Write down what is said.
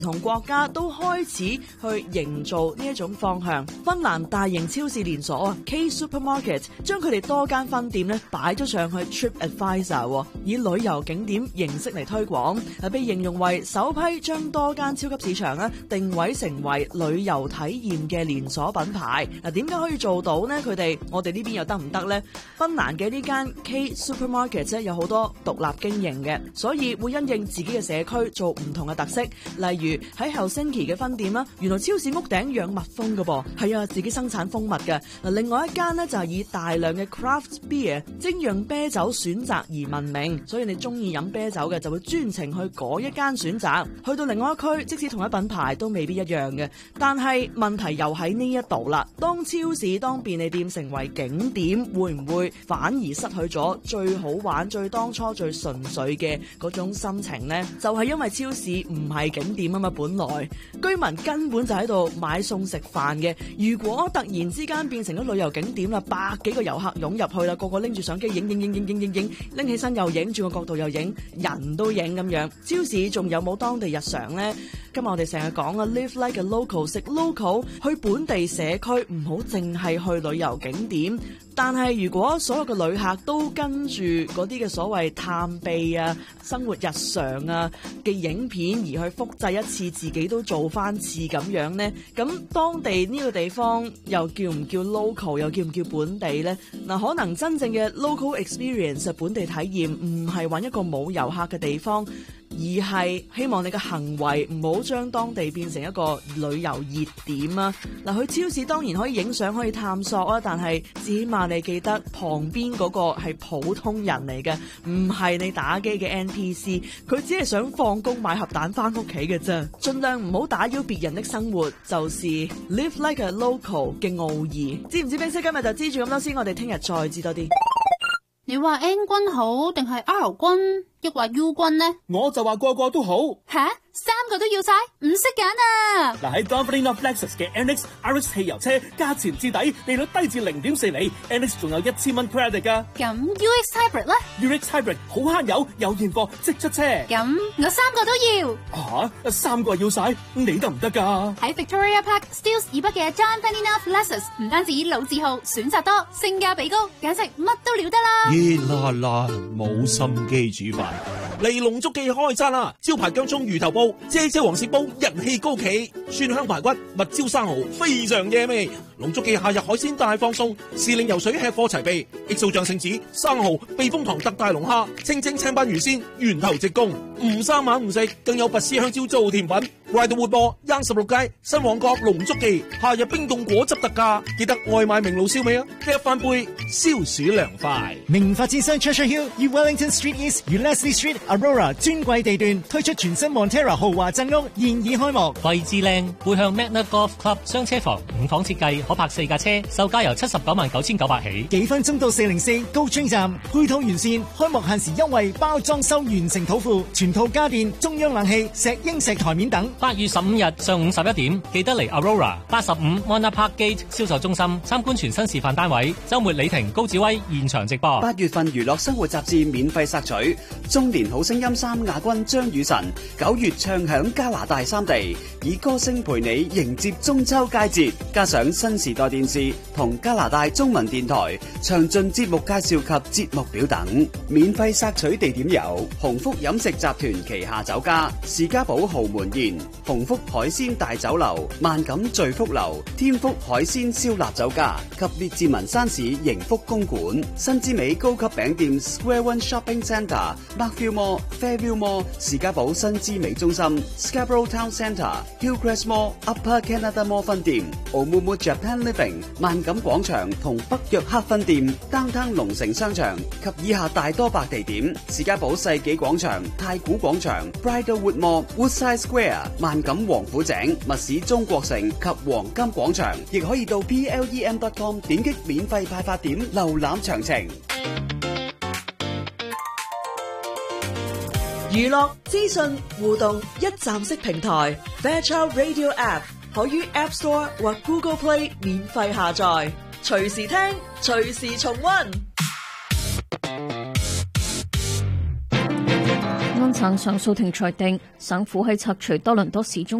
同國家都開始去營造呢一種方向。芬蘭大型超市連鎖K Supermarket 將佢哋多間分店咧擺咗上去 TripAdvisor， 以旅遊景點形式嚟推廣，被形容為首批將多間超級市場咧定位成為旅遊體驗嘅連鎖品牌。點解可以做到呢？我哋呢邊又得唔得呢？芬蘭嘅呢間 K Supermarket 有好多獨立經營嘅，所以會因應自己嘅社區做唔同嘅特色。例如喺後星期嘅分店啦，原來超市屋頂養蜜蜂㗎噃，係啊，自己生產蜂蜜嘅。另外一間呢，就係以大量嘅 craft beer 精釀啤酒選擇而聞名，所以你中意飲啤酒嘅就會專程去嗰一間選擇。去到另外一區，即使同一品牌都未必一樣嘅。但係問題又喺呢一度啦，當超市當便利店成為景點，會唔會反而失去咗最好玩、最當初、最純粹嘅嗰種心情呢？就係因為超市唔係景點啊嘛，本來居民根本就喺度買餸食飯嘅。如果突然之間變成咗旅遊景點啦，百幾個遊客湧入去啦，個個拎住相機影，拎起身又影，轉個角度又影，人都影咁樣。超市仲有冇當地日常呢？今日我哋成日講啊 ，live like a local， 食 local， 去本地社區，唔好淨係去旅遊景點。但係如果所有嘅旅客都跟住嗰啲嘅所謂探秘啊、生活日常啊嘅影片而去複製一次，自己都做翻次咁樣呢，咁當地呢個地方又叫唔叫 local， 又叫唔叫本地呢？嗱，可能真正嘅 local experience 本地體驗唔係揾一個冇遊客嘅地方，而係希望你嘅行為唔好將當地變成一個旅遊熱點啊！嗱，去超市當然可以影相，可以探索啊，但係至起碼你記得旁邊嗰個係普通人嚟嘅，唔係你打機嘅 NPC， 佢只係想放工買盒蛋翻屋企嘅啫。盡量唔好打擾別人的生活，就是 live like a local 嘅奧義。知唔知冰室？今日就知住咁多先，我哋聽日再知多啲。 你話 N 君好定係 R 君，抑或 U 君呢？ 我就話個個都好。 吓？三個都要晒，唔識揀啊！ 嗱，喺 Governing of Lexus 嘅 NX RX 汽油車，價錢至抵，利率低至 0.4 厘 ，NX 仲有1000蚊 credit 噶。 咁 UX Hybrid 咧 ？UX Hybrid 好慳油，有現貨即出車。 咁我三個都要。 吓，3個要晒，你得唔得噶？ 喺 Victoria Park Steeles 以北嘅 Governing of Lexus， 唔單止老字號，選擇多，性價比高，簡直乜都了得啦。 熱辣辣，冇心機煮飯，嚟龍足記開餐啦！招牌薑葱魚頭煲、啫黃鱔煲人氣高企，蒜香排骨、蜜椒生蠔非常惹味。龍足記夏日海鮮大放送，時令游水吃貨齊備，XO醬聖子、生蠔、避風塘特大龍蝦、清青斑魚鮮，源頭直供，唔生猛唔食，更有拔絲香蕉做甜品。來到活播16街新旺角龍足記，夏日冰凍果汁特價，記得外賣明爐燒味啊！一翻杯消暑涼快。 名發展商 Treasure Hill 與 Wellington Street East 與 Leslie Street Aurora 尊貴地段推出全新 Montera 豪華鎮屋，現已開幕。 位置靚，背向 Magna Golf Club 雙車房，5房設計，可泊4架車，售價由799900起。 幾分鐘到404高村站，配套完善，開幕限時優惠，包裝修完成土庫，全套家電、中央冷氣、石英石台面等。 8月15日上午11點，記得嚟 Aurora 85 Mona Park Gate 銷售中心參觀全新示範單位。週末李婷、高子威現場直播。 8月份娛樂生活雜誌免費索取，中年好聲音3亞軍張雨晨9月唱響加拿大3地，以歌聲陪你迎接中秋佳節，加上新時代電視同加拿大中文電台詳盡節目介紹及節目表等。免費索取地點有鴻福飲食集團旗下酒家、士嘉堡豪門宴、鴻福海鮮大酒樓、萬錦聚福樓、天福海鮮燒臘酒家及列治文山市盈福公館、新之美高級餅店 Square One Shopping Centre、Markville Mall、Fairview Mall、士嘉堡新之美中心、Scarborough Town Centre、Hillcrest Mall、Upper Canada Mall 分店、Oumuamua Japan Living、萬錦廣場同北約克分店、Downtown 龍城商場及以下大多白地點：士嘉堡世紀廣場、太古廣場、Bridlewood Mall、Woodside Square、萬錦王府井、密市中國城及黃金廣場，亦可以到 plem.com 點擊免費派發點瀏覽詳情。 娛樂資訊互動一站式平台 Fairchild Radio App 可於 App Store 或 Google Play 免費下載，隨時聽，隨時重溫。 按照省上訴庭裁定，省府喺拆除多倫多市中